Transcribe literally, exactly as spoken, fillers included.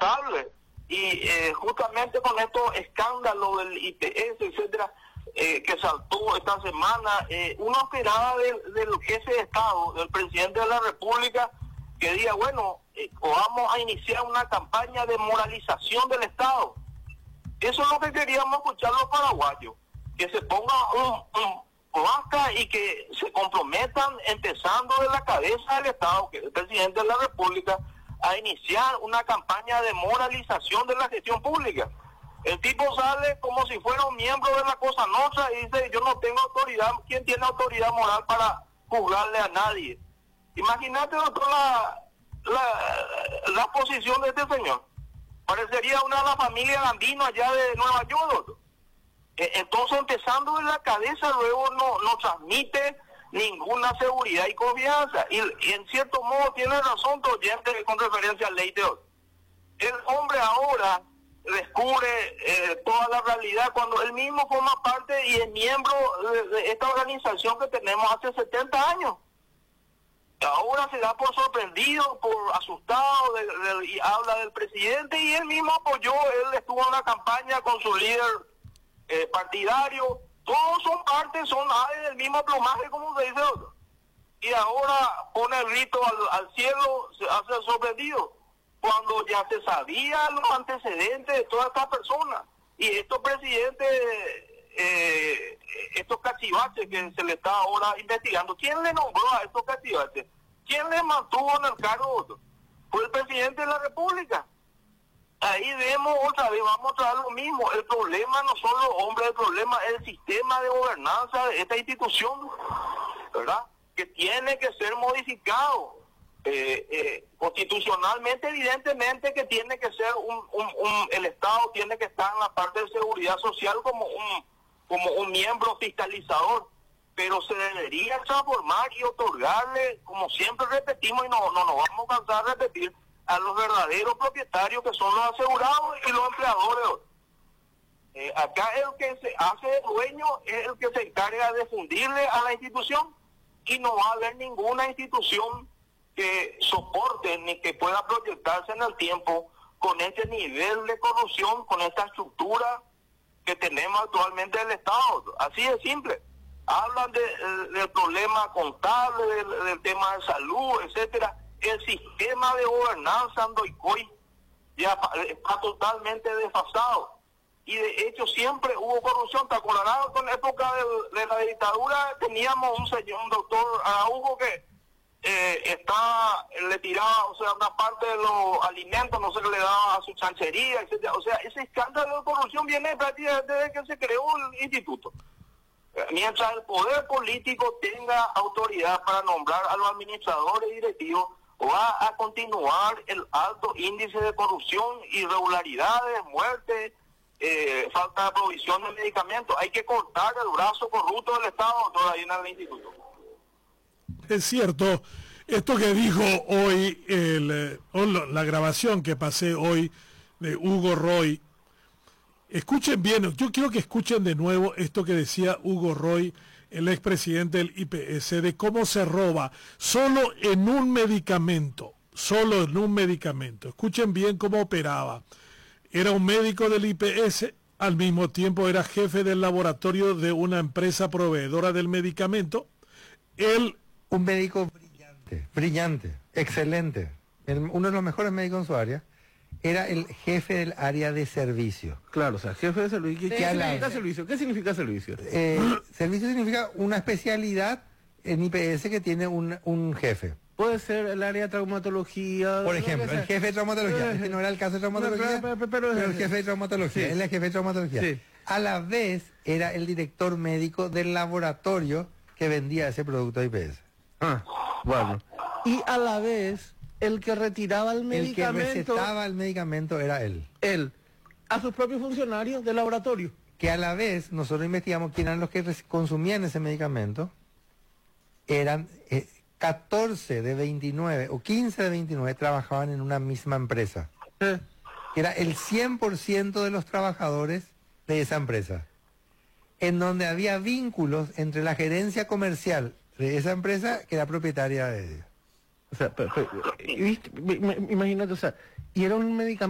notable. Y eh, justamente con estos escándalos del I P S, etcétera, eh, que saltó esta semana, eh, uno esperaba del, del jefe de Estado, del presidente de la República, que diga, bueno, eh, vamos a iniciar una campaña de moralización del Estado. Eso es lo que queríamos escuchar los paraguayos, que se ponga un, un basta y que se comprometan, empezando de la cabeza del Estado, que es el presidente de la República, a iniciar una campaña de moralización de la gestión pública. El tipo sale como si fuera un miembro de la Cosa Nostra y dice, yo no tengo autoridad. ¿Quién tiene autoridad moral para juzgarle a nadie? Imagínate, doctor, la, la, la posición de este señor. Parecería una de la familia Gambino allá de Nueva York, doctor. Entonces, empezando de la cabeza, luego no, no transmite ninguna seguridad y confianza. Y, y en cierto modo tiene razón tu oyente con referencia al ley de hoy. El hombre ahora descubre eh, toda la realidad cuando él mismo forma parte y es miembro de, de esta organización que tenemos hace setenta años. Ahora se da por sorprendido, por asustado, de, de, y habla del presidente, y él mismo apoyó, él estuvo en una campaña con su líder eh, partidario. Todos son partes, son aves del mismo plumaje, como se dice otro. Y ahora pone el grito al, al cielo, se hace sorprendido, cuando ya se sabía los antecedentes de todas estas personas. Y estos presidentes, eh, estos cachivaches que se le está ahora investigando, ¿quién le nombró a estos cachivaches? ¿Quién le mantuvo en el cargo? Fue el presidente de la República. Ahí vemos otra vez, vamos a traer lo mismo. El problema no son los hombres, el problema es el sistema de gobernanza de esta institución, ¿verdad? Que tiene que ser modificado. Eh, eh, constitucionalmente, evidentemente que tiene que ser un, un, un, el Estado tiene que estar en la parte de seguridad social como un, como un miembro fiscalizador, pero se debería transformar y otorgarle, como siempre repetimos y no, no nos vamos a cansar de repetir, a los verdaderos propietarios, que son los asegurados y los empleadores. Eh, acá el que se hace dueño es el que se encarga de fundirle a la institución, y no va a haber ninguna institución que soporte ni que pueda proyectarse en el tiempo con este nivel de corrupción, con esta estructura que tenemos actualmente en el Estado. Así de simple. Hablan de, de, del problema contable, del, del tema de salud, etcétera. El sistema de gobernanza Andoicoy ya está totalmente desfasado. Y de hecho siempre hubo corrupción. ¿Te acordarás? En la época de, de la dictadura teníamos un señor, un doctor Araujo, que eh, está, le tiraba, o sea, una parte de los alimentos, no se le daba a su chanchería, etcétera. O sea, ese escándalo de corrupción viene prácticamente desde que se creó el instituto. Mientras el poder político tenga autoridad para nombrar a los administradores y directivos, va a continuar el alto índice de corrupción, irregularidades, muertes, eh, falta de provisión de medicamentos. Hay que cortar el brazo corrupto del Estado todavía en el instituto. Es cierto, esto que dijo hoy, el, la grabación que pasé hoy de Hugo Roy, escuchen bien, yo quiero que escuchen de nuevo esto que decía Hugo Roy, el expresidente del I P S, de cómo se roba solo en un medicamento, solo en un medicamento. Escuchen bien cómo operaba. Era un médico del I P S, al mismo tiempo era jefe del laboratorio de una empresa proveedora del medicamento. Él, un médico brillante, brillante, excelente, el, uno de los mejores médicos en su área. Era el jefe del área de servicio. Claro, o sea, jefe de servicio. ¿Qué, ¿qué significa servicio? ¿Qué significa servicio? Eh, servicio significa una especialidad en I P S que tiene un, un jefe. Puede ser el área de traumatología. Por ejemplo, el jefe de traumatología. Este no era el caso de traumatología, no, pero, pero, pero, pero el jefe de traumatología. Sí. Él es el jefe de traumatología. Sí. A la vez era el director médico del laboratorio que vendía ese producto a I P S. Ah, bueno. Y a la vez, el que retiraba el medicamento... El que recetaba el medicamento era él. Él. A sus propios funcionarios del laboratorio. Que a la vez, nosotros investigamos quién eran los que consumían ese medicamento. Eran eh, catorce de veintinueve o quince de veintinueve trabajaban en una misma empresa. ¿Eh? Que era el cien por ciento de los trabajadores de esa empresa. En donde había vínculos entre la gerencia comercial de esa empresa, que era propietaria de ella. O sea, pero, pero, imagínate, o sea, y era un medicamento